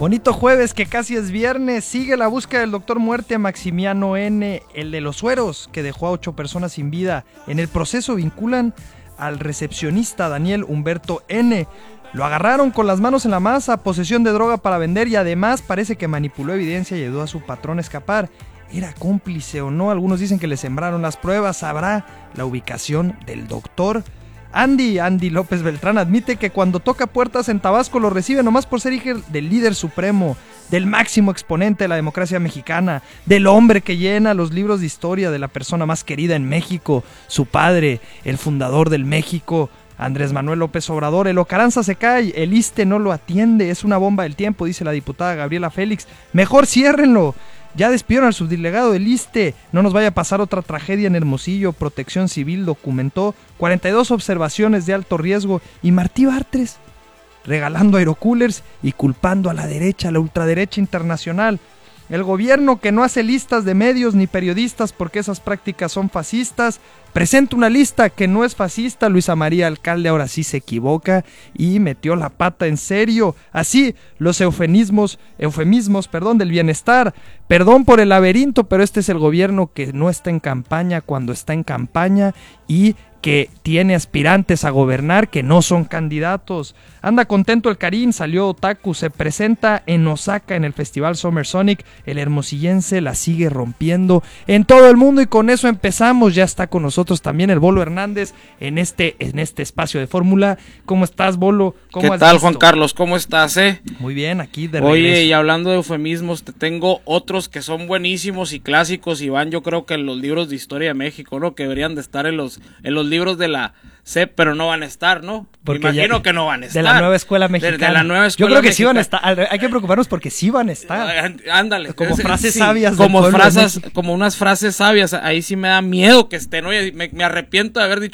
Bonito jueves, que casi es viernes. Sigue la búsqueda del doctor Muerte Maximiano N., el de los sueros, que dejó a 8 personas sin vida. En el proceso vinculan al recepcionista Daniel Humberto N. Lo agarraron con las manos en la masa, posesión de droga para vender, y además parece que manipuló evidencia y ayudó a su patrón a escapar. ¿Era cómplice o no? Algunos dicen que le sembraron las pruebas. ¿Sabrá la ubicación del doctor? Andy López Beltrán admite que cuando toca puertas en Tabasco lo recibe nomás por ser hijo del líder supremo, del máximo exponente de la democracia mexicana, del hombre que llena los libros de historia, de la persona más querida en México, su padre, el fundador del México, Andrés Manuel López Obrador. El Ocaranza se cae, el ISSSTE no lo atiende, es una bomba del tiempo, dice la diputada Gabriela Félix. Mejor ciérrenlo. Ya despidieron al subdelegado del ISSSTE, no nos vaya a pasar otra tragedia en Hermosillo. Protección Civil documentó 42 observaciones de alto riesgo, y Martí Bartres regalando aerocoolers y culpando a la derecha, a la ultraderecha internacional. El gobierno, que no hace listas de medios ni periodistas porque esas prácticas son fascistas, presenta una lista que no es fascista. Luisa María Alcalde ahora sí se equivoca y metió la pata en serio. Así, los eufemismos del bienestar. Perdón por el laberinto, pero este es el gobierno que no está en campaña cuando está en campaña, y que tiene aspirantes a gobernar que no son candidatos. Anda contento el Karim, salió otaku, se presenta en Osaka en el Festival Summer Sonic. El hermosillense la sigue rompiendo en todo el mundo, y con eso empezamos. Ya está con nosotros también el Bolo Hernández en este espacio de fórmula. ¿Cómo estás, Bolo? ¿Qué tal, Juan Carlos? ¿Cómo estás, Muy bien, aquí de regreso. Oye, y hablando de eufemismos, te tengo otros que son buenísimos y clásicos, y van, yo creo que en los libros de historia de México, ¿no? Que deberían de estar en los libros de la SEP, pero no van a estar, ¿no? Porque imagino que no van a estar. De la nueva escuela mexicana. De la nueva escuela. Yo creo que mexicana. Sí van a estar. Hay que preocuparnos porque sí van a estar. Ándale. Como frases sí, sabias. Como unas frases sabias. Ahí sí me da miedo que estén. Oye, me arrepiento de haber dicho